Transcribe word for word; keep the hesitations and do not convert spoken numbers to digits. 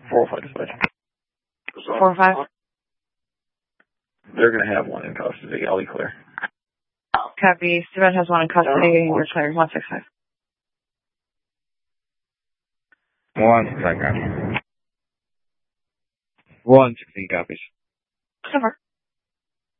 four oh five dispatch. Four or five? They're going to have one in custody. I'll be clear. Copy. Dispatch has one in custody. You're clear. one six five. One six five, copy. One sixteen copies. Over.